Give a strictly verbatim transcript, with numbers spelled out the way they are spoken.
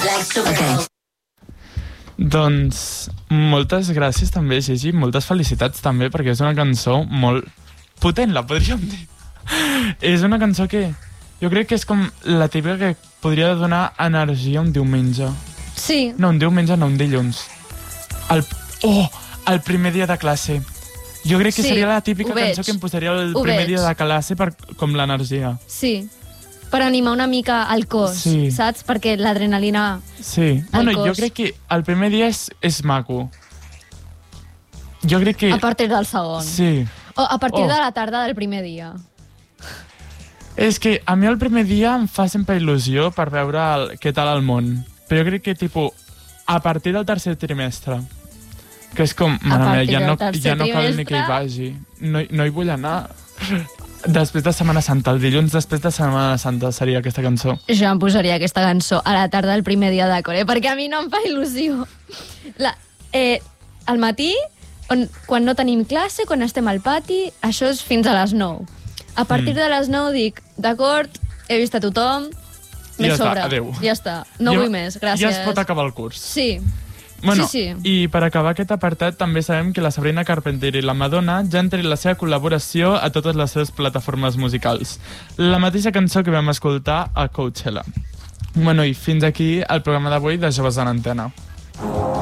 Okay. Doncs moltes gràcies també, Gigi, moltes felicitats també, perquè és una cançó molt potent, la podríem dir. És una cançó que jo crec que és com la típica que podria donar energia un diumenge. Sí. No, un diumenge, no, un dilluns. El, oh, el primer dia de classe. Jo crec que Sí, seria la típica ho veig. cançó que em posaria el Ho primer veig. dia de classe per, com l'energia. Sí. Per animar una mica el cos, Sí. saps? Perquè l'adrenalina... Sí. El Bueno, cos. jo crec que el primer dia és, és maco. Jo crec que... A partir del segon. Sí. O a partir Oh. de la tarda del primer dia. És que a mi el primer dia em fa sempre il·lusió per veure el, què tal el món. Però jo crec que, tipus, a partir del tercer trimestre, que és com, mare meva, partir ja no, del tercer ja no cal ni trimestre. que hi vagi. No, no hi vull anar. Després de Setmana Santa, el dilluns després de Setmana Santa seria aquesta cançó. Jo em posaria aquesta cançó a la tarda del primer dia de col·le, perquè a mi no em fa il·lusió. La, eh, al matí, on, quan no tenim classe, quan estem al pati, això és fins a les nou. A partir Mm. de les nou dic, d'acord, he vist a tothom, I més ja està, sobre. adéu. Ja està, no Ja- vull més, gràcies. Ja es pot acabar el curs. Sí. Bueno, Sí, sí. I per acabar aquest apartat també sabem que la Sabrina Carpenter i la Madonna ja han tret la seva col·laboració a totes les seves plataformes musicals. La mateixa cançó que vam escoltar a Coachella. Bueno, i fins aquí el programa d'avui de Joves en Antena.